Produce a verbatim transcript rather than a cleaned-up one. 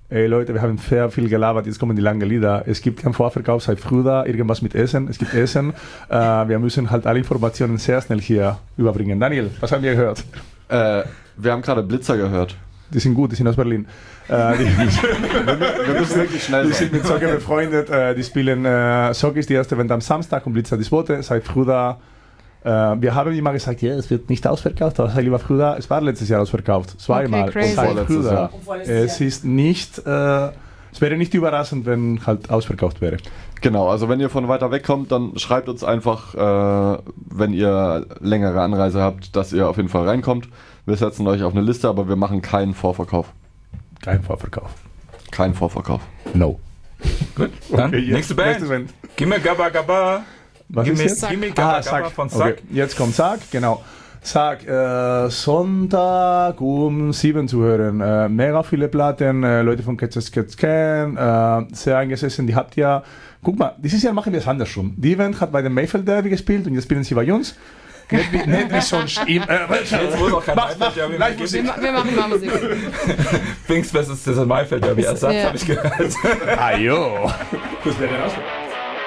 ey Leute, wir haben sehr viel gelabert, jetzt kommen die langen Lieder. Es gibt keinen Vorverkauf, seid früh da, irgendwas mit Essen, es gibt Essen. Äh, wir müssen halt alle Informationen sehr schnell hier überbringen. Daniel, was haben wir gehört? Äh, wir haben gerade Blitzer gehört. Die sind gut, die sind aus Berlin. Äh, die, wir müssen wirklich schnell Die sind mit Soccer befreundet, äh, die spielen äh, Soccer ist die erste Event am Samstag und Blitzer die zweite, seid früh da. Äh, wir haben immer gesagt, ja, es wird nicht ausverkauft, aber sei lieber früh da. Es war letztes Jahr ausverkauft, zweimal. Okay, Seid früh da. Es ist nicht, äh, es wäre nicht überraschend, wenn halt ausverkauft wäre. Genau, also wenn ihr von weiter weg kommt, dann schreibt uns einfach, äh, wenn ihr längere Anreise habt, dass ihr auf jeden Fall reinkommt. Wir setzen euch auf eine Liste, aber wir machen keinen Vorverkauf. Kein Vorverkauf. Kein Vorverkauf. No. Gut, dann Okay, jetzt, nächste Band. nächstes Event. Gimme Gabba Gabba. Was Gimme, ist jetzt? Gimme Gabba Ah, Gabba Sack. von Sack. Okay, jetzt kommt Sack, genau. Sack, äh, Sonntag um sieben zu hören. Äh, mega viele Platten, äh, Leute von Catches Cats Can, äh, sehr eingesessen, die habt ja. Guck mal, dieses Jahr machen wir es andersrum. Die Event hat bei dem Mayfield Derby gespielt und jetzt spielen sie bei uns. Nicht wie, nicht wie sonst. Im, äh, Jetzt muss auch kein mach, mach, Maifeld-Derby gleich mehr Wir, geben. ma- wir machen mal Musik. Pfingstfest ist das Maifeld-Derby. Ersatz Ja. habe ich gehört. Ah, jo. Das wäre ein Ausflug.